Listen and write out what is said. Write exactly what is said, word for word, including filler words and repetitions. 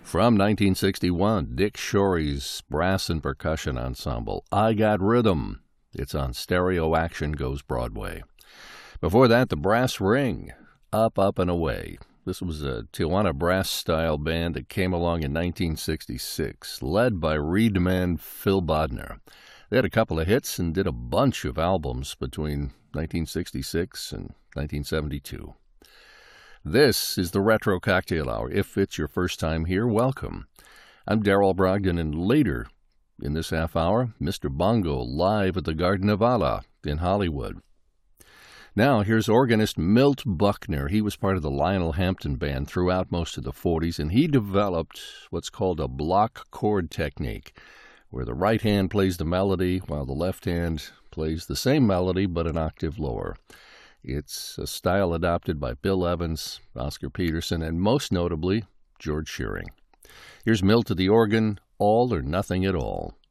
From nineteen sixty-one, Dick Shorey's Brass and Percussion Ensemble, I Got Rhythm. It's on Stereo Action Goes Broadway. Before that, the Brass Ring, Up, Up, and Away. This was a Tijuana brass-style band that came along in nineteen sixty-six, led by reedman Phil Bodner. They had a couple of hits and did a bunch of albums between nineteen sixty-six and nineteen seventy-two. This is the Retro Cocktail Hour. If it's your first time here, welcome. I'm Darrell Brogdon, and later in this half hour, Mister Bongo live at the Garden of Allah in Hollywood. Now, here's organist Milt Buckner. He was part of the Lionel Hampton Band throughout most of the forties, and he developed what's called a block chord technique, where the right hand plays the melody while the left hand plays the same melody but an octave lower. It's a style adopted by Bill Evans, Oscar Peterson, and most notably, George Shearing. Here's Milt to the organ, All or Nothing at All.